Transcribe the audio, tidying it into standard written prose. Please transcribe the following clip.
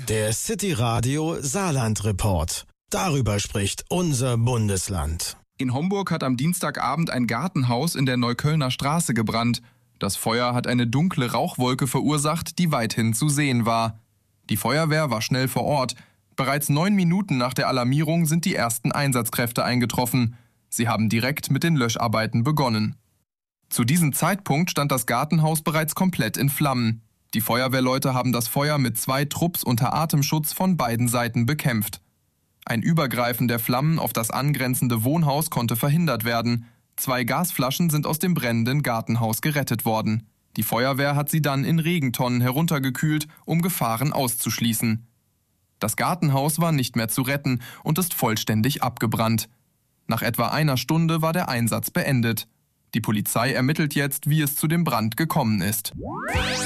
Der City Radio Saarland Report. Darüber spricht unser Bundesland. In Homburg hat am Dienstagabend ein Gartenhaus in der Neuköllner Straße gebrannt. Das Feuer hat eine dunkle Rauchwolke verursacht, die weithin zu sehen war. Die Feuerwehr war schnell vor Ort. Bereits 9 Minuten nach der Alarmierung sind die ersten Einsatzkräfte eingetroffen. Sie haben direkt mit den Löscharbeiten begonnen. Zu diesem Zeitpunkt stand das Gartenhaus bereits komplett in Flammen. Die Feuerwehrleute haben das Feuer mit 2 Trupps unter Atemschutz von beiden Seiten bekämpft. Ein Übergreifen der Flammen auf das angrenzende Wohnhaus konnte verhindert werden. 2 Gasflaschen sind aus dem brennenden Gartenhaus gerettet worden. Die Feuerwehr hat sie dann in Regentonnen heruntergekühlt, um Gefahren auszuschließen. Das Gartenhaus war nicht mehr zu retten und ist vollständig abgebrannt. Nach etwa einer Stunde war der Einsatz beendet. Die Polizei ermittelt jetzt, wie es zu dem Brand gekommen ist.